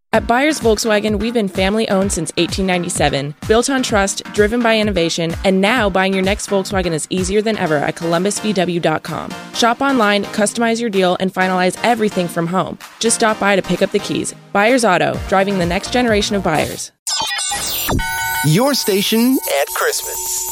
At Byers Volkswagen, we've been family-owned since 1897, built on trust, driven by innovation, and now buying your next Volkswagen is easier than ever at columbusvw.com. Shop online, customize your deal, and finalize everything from home. Just stop by to pick up the keys. Byers Auto, driving the next generation of buyers. Your station at Christmas.